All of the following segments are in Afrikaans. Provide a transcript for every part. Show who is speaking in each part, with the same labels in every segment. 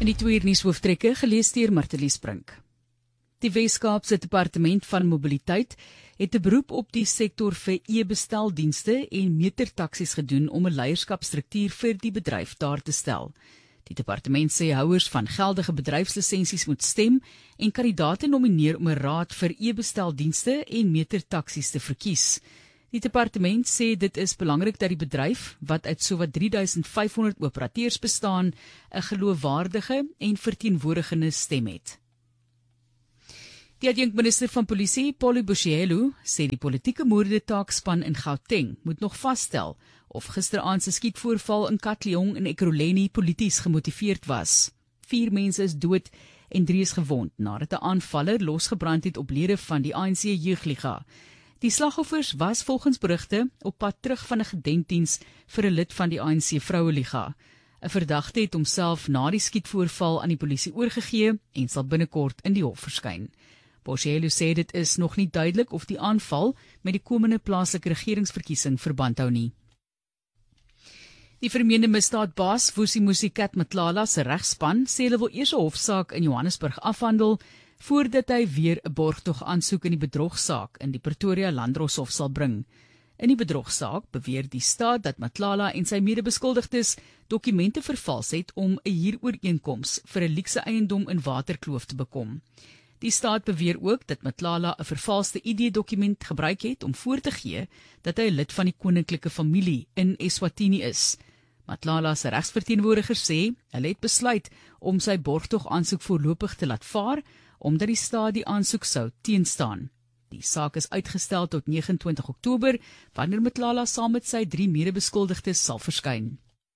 Speaker 1: In die 2 uur nuushooftrekke gelees deur Martelies Brink. Die Wes-Kaapse Departement van Mobiliteit het 'n beroep op die sektor vir e-besteldienste en metertaksies gedoen om 'n leierskapstruktuur vir die bedryf daar te stel. Die departement sê houers van geldige bedryfslisensies moet stem en kandidaate nomineer om 'n raad vir e-besteldienste en metertaksies te verkies. Die departement sê dit is belangrik dat die bedryf, wat uit sowat 3500 operateurs bestaan, 'n geloofwaardige en verteenwoordigende stem het. Die adjunkminister van Polisie, Polly Bushielu, sê die politieke moordetaakspan in Gauteng moet nog vasstel of gisteraand se skietvoorval in Katlehong en Ekurhuleni polities gemotiveerd was. 4 mense is dood en 3 is gewond nadat 'n aanvaller losgebrand het op lede van die ANC Jeugliga. Die slagoffers was volgens berigte op pad terug van 'n gedenkdiens vir 'n lid van die ANC Vroueliga. 'n Verdagte het homself na die skietvoorval aan die polisie oorgegee en sal binnekort in die hof verskyn. Bushielu sê dit is nog nie duidelik of die aanval met die komende plaaslike regeringsverkiesing verband hou nie. Die vermeende misdaadbaas Vusimusi Kat Matlala se regspan sê hulle wil eers 'n hofsaak in Johannesburg afhandel voordat hy weer 'n borgtog aansoek in die bedrogsaak in die Pretoria Landdroshof sal bring. In die bedrogsaak beweer die staat dat Matlala en sy medebeskuldigdes dokumente vervals het om 'n huurooreenkoms vir 'n luukse eiendom in Waterkloof te bekom. Die staat beweer ook dat Matlala 'n vervalste ID-dokument gebruik het om voor te gee dat hy 'n lid van die koninklike familie in Eswatini is. Matlala se regsverteenwoordiger sê hulle het besluit om sy borgtog aansoek voorlopig te laat vaar omdat die staat die aansoek sou teenstaan. Die saak is uitgestel tot 29 Oktober wanneer Matlala saam met sy 3 medebeskuldigdes sal verskyn.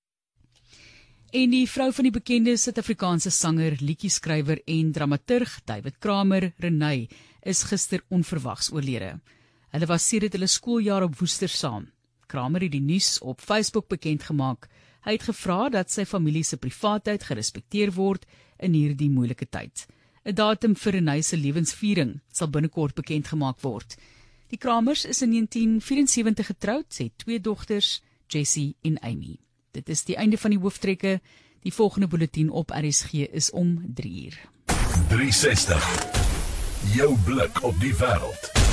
Speaker 1: En die vrou van die bekende Suid-Afrikaanse sanger, liedjieskrywer en dramaturg David Kramer, Renay, is gister onverwags oorlede. Hulle was sedert hulle skooljaar op Woester saam. Kramer het die nuus op Facebook bekend gemaak. Hy het gevra dat sy familie se privaatheid gerespekteer word in hierdie moeilike tyd. 'n Datum vir Renay se lewensviering sal binnekort bekend gemaak word. Die Kramers is in 1974 getroud, sê 2 dogters, Jessie en Amy. Dit is die einde van die hooftrekke. Die volgende bulletin op RSG is om 3 uur.
Speaker 2: 360. Jou blik op die wêreld.